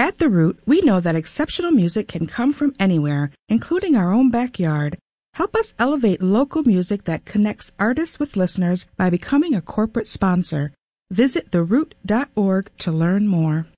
At The Root, we know that exceptional music can come from anywhere, including our own backyard. Help us elevate local music that connects artists with listeners by becoming a corporate sponsor. Visit theroot.org to learn more.